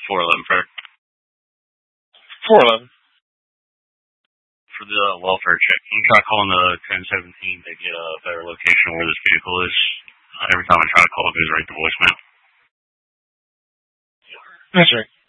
411 for 411. For the welfare check. Can you try calling the 1017 to get a better location where this vehicle is? Every time I try to call, it goes right to voicemail. That's right.